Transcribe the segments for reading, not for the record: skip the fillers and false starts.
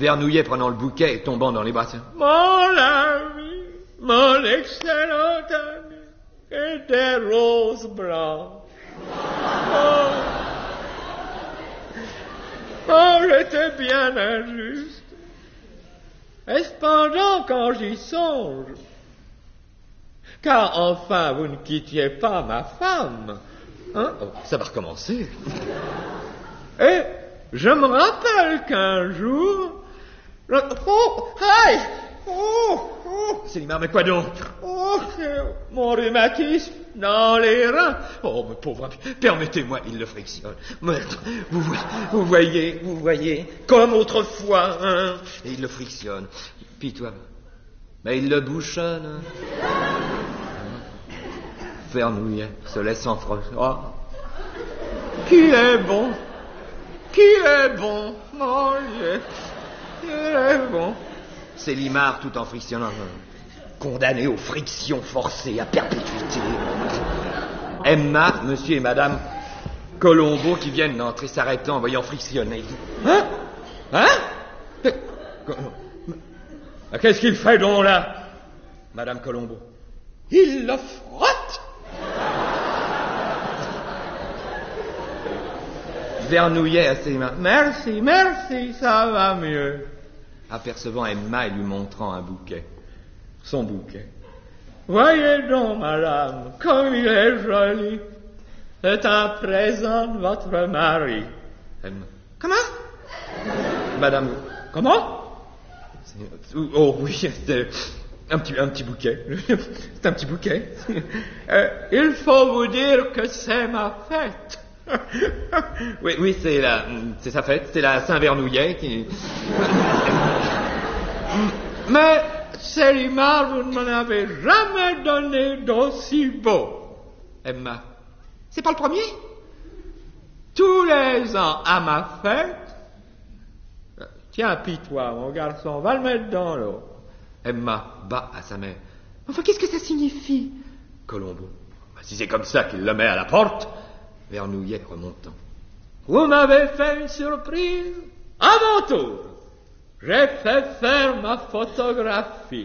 Vernouillet prenant le bouquet et tombant dans les bras. Mon ami, mon excellent ami, et des roses blanches. Oh, j'étais bien injuste. Et cependant, quand j'y songe, car enfin vous ne quittiez pas ma femme, hein? Oh, ça va recommencer. Et je me rappelle qu'un jour... Oh, aïe! Oh! Célimare, mais quoi donc? Oh, c'est mon rhumatisme dans les reins. Oh, mais pauvre ami, permettez-moi, il le frictionne. Mais, vous voyez, comme autrefois, hein? Et il le frictionne. Pitoyable. Mais il le bouchonne. Vernouillet se laisse enfrocher. Oh. Qui est bon? Mon Dieu, qui est bon? Célimare, tout en frictionnant, condamné aux frictions forcées à perpétuité. Emma, monsieur et madame Colombo qui viennent d'entrer s'arrêtant en voyant frictionner. Hein? Qu'est-ce qu'il fait donc là? Madame Colombo. Il le frotte. Vernouillet à Célimare. Merci, ça va mieux. Apercevant Emma et lui montrant un bouquet. Son bouquet. Voyez donc, madame, comme il est joli. C'est un présent de votre mari. Emma. Comment? Madame. Comment? Oh oui, c'est un petit bouquet. C'est un petit bouquet. Il faut vous dire que c'est ma fête. Oui, c'est sa fête, c'est la Saint-Vernouillet qui... Mais, Célimare, vous ne m'en avez jamais donné d'aussi beau. Emma. C'est pas le premier? Tous les ans, à ma fête... Tiens, pis-toi, mon garçon, va le mettre dans l'eau. Emma, bas à sa mère. Enfin, qu'est-ce que ça signifie? Colombo. Si c'est comme ça qu'il le met à la porte... Vernouillet remontant. Vous m'avez fait une surprise. À mon tour, j'ai fait faire ma photographie.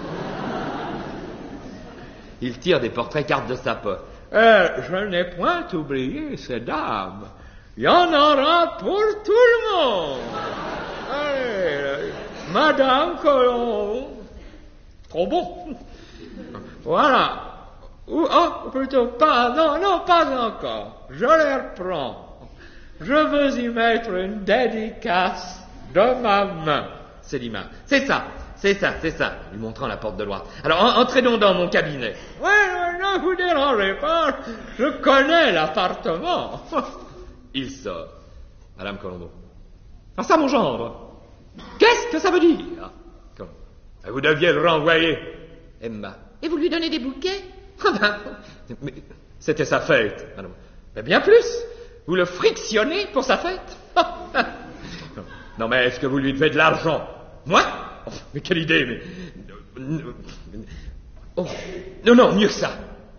Il tire des portraits cartes de sa poche. Je n'ai point oublié ces dames. Il y en aura pour tout le monde. Allez, Madame Colombo. Trop bon. Voilà. Oh, plutôt pas, non, pas encore. Je les reprends. Je veux y mettre une dédicace de ma main. Célimare. C'est ça, lui montrant la porte de droite. Alors, entrez donc dans mon cabinet. Oui, ne vous dérangez pas, je connais l'appartement. Il sort. Madame Colombo. Ah, ça, mon gendre. Qu'est-ce que ça veut dire? Colombo. Vous deviez le renvoyer. Emma. Et vous lui donnez des bouquets? Mais c'était sa fête, madame. Mais bien plus. Vous le frictionnez pour sa fête. Non, mais est-ce que vous lui devez de l'argent? Moi? Oh, mais quelle idée, mais... Oh. Non, mieux que ça.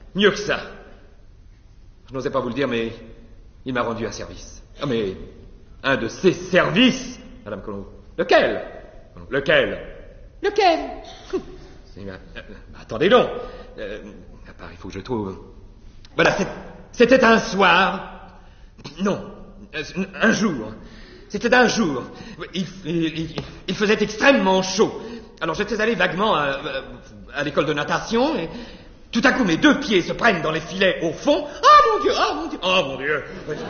Je n'osais pas vous le dire, mais il m'a rendu un service. Ah, mais un de ses services, madame Colombo. Lequel? Attendez donc. Il faut que je trouve... Voilà, c'était un soir... Non, un jour. C'était un jour. Il faisait extrêmement chaud. Alors j'étais allé vaguement à l'école de natation et tout à coup mes deux pieds se prennent dans les filets au fond. Oh mon Dieu.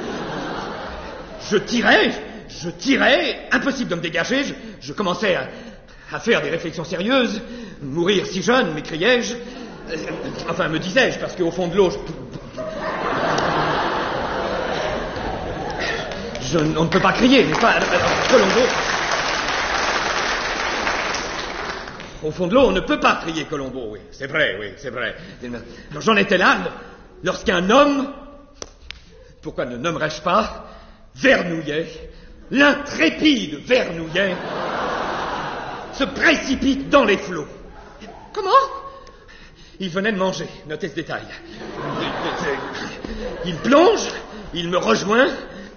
Je tirais, impossible de me dégager. Je commençais à faire des réflexions sérieuses. Mourir si jeune, m'écriai-je. Enfin, me disais-je, parce qu'au fond de l'eau, on ne peut pas crier, n'est-ce pas, Colombo? Au fond de l'eau, on ne peut pas crier, Colombo, oui, c'est vrai. Alors, j'en étais là, lorsqu'un homme, pourquoi ne nommerais-je pas, Vernouillet, l'intrépide Vernouillet, se précipite dans les flots. Comment? Il venait de manger, notez ce détail. Il plonge, il me rejoint,